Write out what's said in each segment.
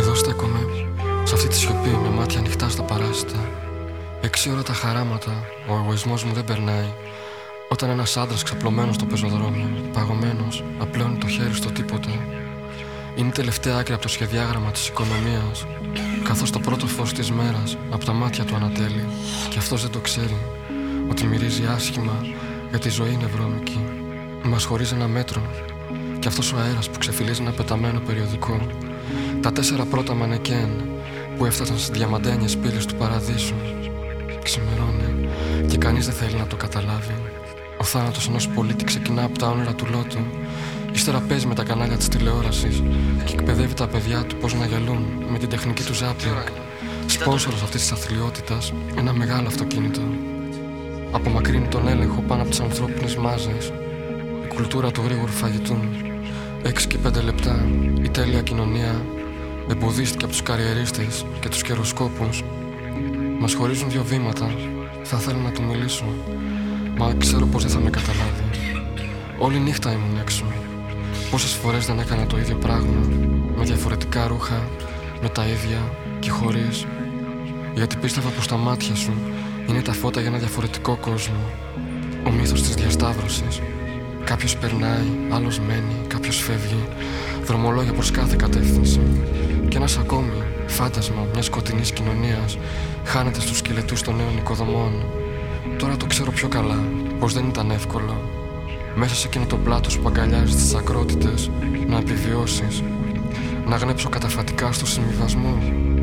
Εδώ στέκομαι, σε αυτή τη σιωπή με μάτια ανοιχτά στα παράσιτα. 6 ώρα τα χαράματα, ο εγωισμός μου δεν περνάει. Όταν ένας άντρας ξαπλωμένος στο πεζοδρόμιο, παγωμένος, απλώνει το χέρι στο τίποτα. Είναι η τελευταία άκρη από το σχεδιάγραμμα της οικονομίας, καθώς το πρώτο φως της μέρας από τα μάτια του ανατέλει. Και αυτός δεν το ξέρει, ότι μυρίζει άσχημα, γιατί η ζωή είναι βρώμικη. Μας χωρίζει ένα μέτρο, και αυτός ο αέρας που ξεφυλίζει ένα πεταμένο περιοδικό. Τα 4 πρώτα μανεκέν που έφτασαν στις διαμαντένιες πύλες του παραδείσου. Ξημερώνει και κανείς δεν θέλει να το καταλάβει. Ο θάνατος ενός πολίτη ξεκινά από τα όνειρα του λότου. Ύστερα παίζει με τα κανάλια της τηλεόρασης και εκπαιδεύει τα παιδιά του πώς να γελούν με την τεχνική του ζάπινγκ. Σπόνσορος αυτής της αθλιότητας, ένα μεγάλο αυτοκίνητο. Απομακρύνει τον έλεγχο πάνω από τις ανθρώπινες μάζες. Η κουλτούρα του γρήγορου φαγητού. 6 και 5 λεπτά η τέλεια κοινωνία εμποδίστηκε από τους καριερίστες και τους καιροσκόπους. Μας χωρίζουν 2 βήματα. Θα ήθελα να του μιλήσω, μα ξέρω πως δεν θα με καταλάβει. Όλη νύχτα ήμουν έξω. Πόσες φορές δεν έκανα το ίδιο πράγμα, με διαφορετικά ρούχα, με τα ίδια και χωρίς. Γιατί πίστευα πως τα μάτια σου είναι τα φώτα για ένα διαφορετικό κόσμο. Ο μύθος της διασταύρωσης. Κάποιος περνάει, άλλος μένει, κάποιος φεύγει. Δρομολόγια προς κάθε κατεύθυνση. Και ένας ακόμη, φάντασμα μιας σκοτεινής κοινωνίας, χάνεται στους σκελετούς των νέων οικοδομών. Τώρα το ξέρω πιο καλά, πως δεν ήταν εύκολο. Μέσα σε εκείνο το πλάτος που αγκαλιάζει τις ακρότητες, να επιβιώσεις. Να γνέψω καταφατικά στο συμβιβασμό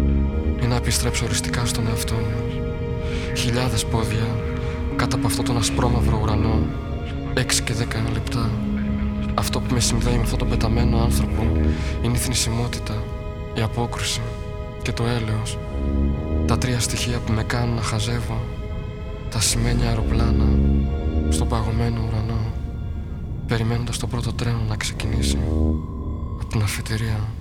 ή να επιστρέψω οριστικά στον εαυτό μου. Χιλιάδες πόδια κάτω από αυτόν τον ασπρόμαυρο ουρανό. 6 και 10 λεπτά. Αυτό που με συνδέει με αυτόν τον πεταμένο άνθρωπο είναι η θνησιμότητα, η απόκρουση και το έλεος. Τα 3 στοιχεία που με κάνουν να χαζεύω. Τα σημαίνια αεροπλάνα στον παγωμένο ουρανό, περιμένοντας το πρώτο τρένο να ξεκινήσει από την αφετηρία.